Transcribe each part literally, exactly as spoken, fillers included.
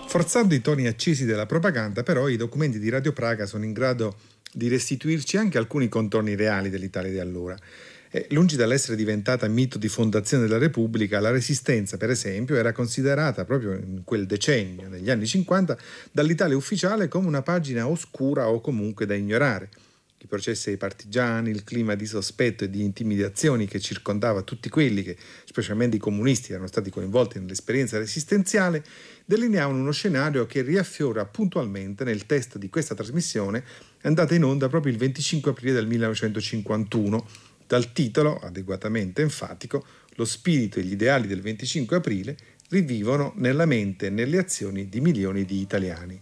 Forzando i toni accesi della propaganda, però, i documenti di Radio Praga sono in grado di restituirci anche alcuni contorni reali dell'Italia di allora. E, lungi dall'essere diventata mito di fondazione della Repubblica, la Resistenza, per esempio, era considerata proprio in quel decennio, negli anni cinquanta, dall'Italia ufficiale come una pagina oscura o comunque da ignorare. I processi ai partigiani, il clima di sospetto e di intimidazioni che circondava tutti quelli che, specialmente i comunisti, erano stati coinvolti nell'esperienza resistenziale, delineavano uno scenario che riaffiora puntualmente nel testo di questa trasmissione, andata in onda proprio il venticinque aprile del millenovecentocinquantuno, dal titolo, adeguatamente enfatico, «Lo spirito e gli ideali del venticinque aprile rivivono nella mente e nelle azioni di milioni di italiani».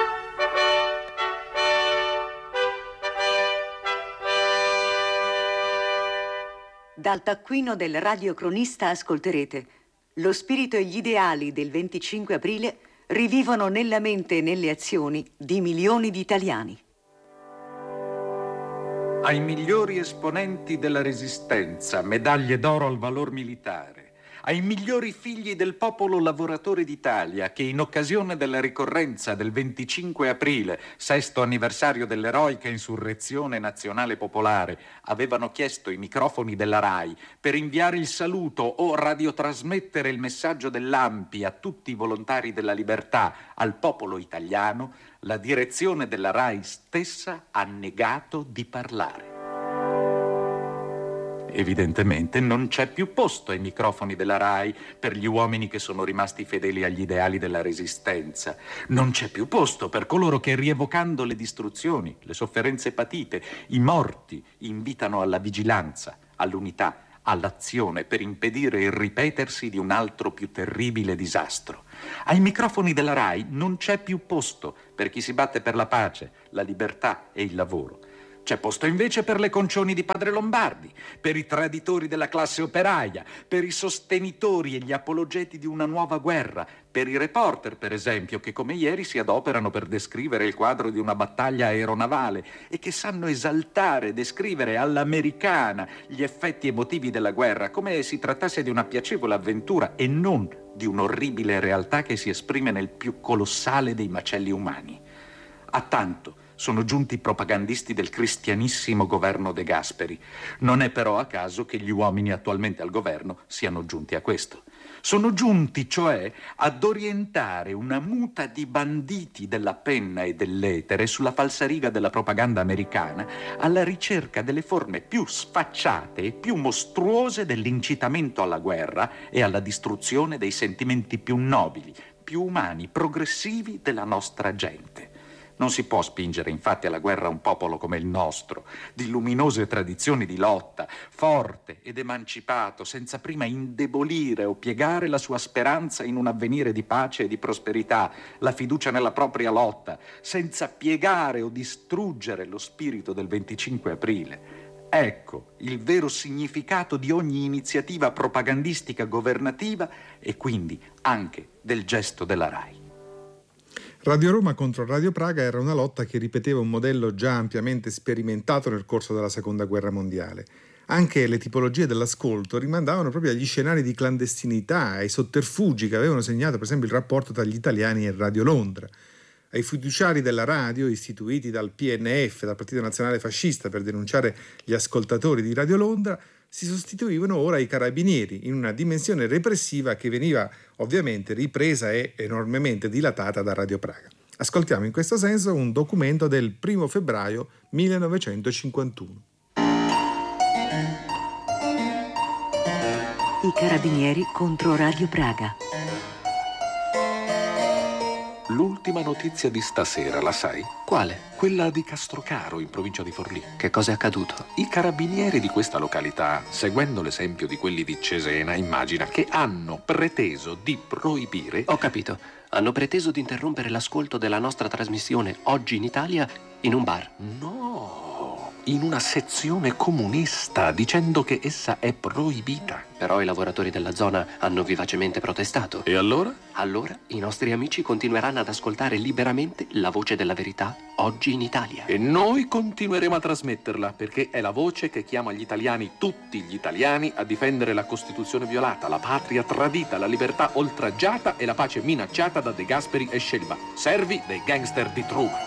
Dal taccuino del radiocronista ascolterete: lo spirito e gli ideali del venticinque aprile rivivono nella mente e nelle azioni di milioni di italiani. Ai migliori esponenti della Resistenza, medaglie d'oro al valor militare. Ai migliori figli del popolo lavoratore d'Italia che in occasione della ricorrenza del venticinque aprile, sesto anniversario dell'eroica insurrezione nazionale popolare, avevano chiesto i microfoni della RAI per inviare il saluto o radiotrasmettere il messaggio dell'A M P I a tutti i volontari della libertà, al popolo italiano, la direzione della RAI stessa ha negato di parlare. Evidentemente non c'è più posto ai microfoni della RAI per gli uomini che sono rimasti fedeli agli ideali della Resistenza. Non c'è più posto per coloro che, rievocando le distruzioni, le sofferenze patite, i morti, invitano alla vigilanza, all'unità, all'azione per impedire il ripetersi di un altro più terribile disastro. Ai microfoni della RAI non c'è più posto per chi si batte per la pace, la libertà e il lavoro. C'è posto invece per le concioni di Padre Lombardi, per i traditori della classe operaia, per i sostenitori e gli apologeti di una nuova guerra, per i reporter, per esempio, che come ieri si adoperano per descrivere il quadro di una battaglia aeronavale e che sanno esaltare e descrivere all'americana gli effetti emotivi della guerra, come si trattasse di una piacevole avventura e non di un'orribile realtà che si esprime nel più colossale dei macelli umani. A tanto sono giunti i propagandisti del cristianissimo governo De Gasperi. Non è però a caso che gli uomini attualmente al governo siano giunti a questo. Sono giunti, cioè, ad orientare una muta di banditi della penna e dell'etere sulla falsariga della propaganda americana alla ricerca delle forme più sfacciate e più mostruose dell'incitamento alla guerra e alla distruzione dei sentimenti più nobili, più umani, progressivi della nostra gente. Non si può spingere infatti alla guerra un popolo come il nostro, di luminose tradizioni di lotta, forte ed emancipato, senza prima indebolire o piegare la sua speranza in un avvenire di pace e di prosperità, la fiducia nella propria lotta, senza piegare o distruggere lo spirito del venticinque aprile. Ecco il vero significato di ogni iniziativa propagandistica governativa e quindi anche del gesto della RAI. Radio Roma contro Radio Praga era una lotta che ripeteva un modello già ampiamente sperimentato nel corso della Seconda Guerra Mondiale. Anche le tipologie dell'ascolto rimandavano proprio agli scenari di clandestinità, ai sotterfugi che avevano segnato per esempio il rapporto tra gli italiani e Radio Londra. Ai fiduciari della radio, istituiti dal P N F, dal Partito Nazionale Fascista, per denunciare gli ascoltatori di Radio Londra, si sostituivano ora i carabinieri, in una dimensione repressiva che veniva ovviamente ripresa e enormemente dilatata da Radio Praga. Ascoltiamo in questo senso un documento del primo febbraio millenovecentocinquantuno. I carabinieri contro Radio Praga. L'ultima notizia di stasera, la sai? Quale? Quella di Castrocaro, in provincia di Forlì. Che cosa è accaduto? I carabinieri di questa località, seguendo l'esempio di quelli di Cesena, immagina che hanno preteso di proibire... Ho capito. Hanno preteso di interrompere l'ascolto della nostra trasmissione Oggi in Italia in un bar. No! in una sezione comunista dicendo che essa è proibita. Però i lavoratori della zona hanno vivacemente protestato. E allora? Allora i nostri amici continueranno ad ascoltare liberamente la voce della verità oggi in Italia. E noi continueremo a trasmetterla, perché è la voce che chiama gli italiani, tutti gli italiani, a difendere la Costituzione violata, la patria tradita, la libertà oltraggiata e la pace minacciata da De Gasperi e Scelba, servi dei gangster di Truman.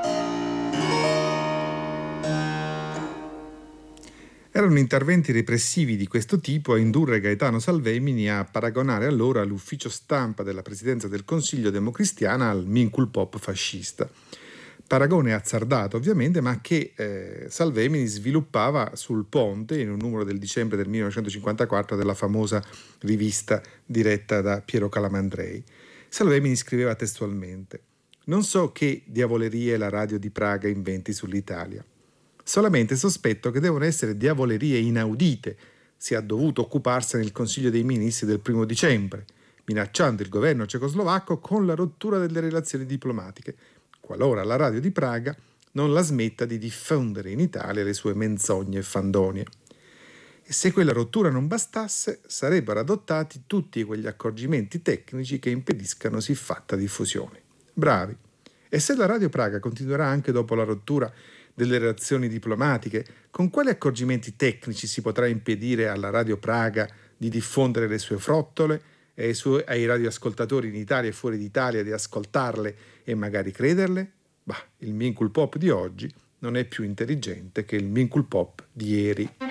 Erano interventi repressivi di questo tipo a indurre Gaetano Salvemini a paragonare allora l'ufficio stampa della Presidenza del Consiglio democristiana al Minculpop fascista. Paragone azzardato ovviamente, ma che eh, Salvemini sviluppava sul Ponte in un numero del dicembre del millenovecentocinquantaquattro della famosa rivista diretta da Piero Calamandrei. Salvemini scriveva testualmente: «Non so che diavolerie la radio di Praga inventi sull'Italia. Solamente sospetto che devono essere diavolerie inaudite se ha dovuto occuparsene il Consiglio dei Ministri del primo dicembre, minacciando il governo cecoslovacco con la rottura delle relazioni diplomatiche, qualora la radio di Praga non la smetta di diffondere in Italia le sue menzogne e fandonie. E se quella rottura non bastasse, sarebbero adottati tutti quegli accorgimenti tecnici che impediscano siffatta diffusione. Bravi! E se la radio Praga continuerà anche dopo la rottura delle relazioni diplomatiche, con quali accorgimenti tecnici si potrà impedire alla radio Praga di diffondere le sue frottole e ai, suoi, ai radioascoltatori in Italia e fuori d'Italia di ascoltarle e magari crederle? Bah, il Minculpop di oggi non è più intelligente che il Minculpop di ieri».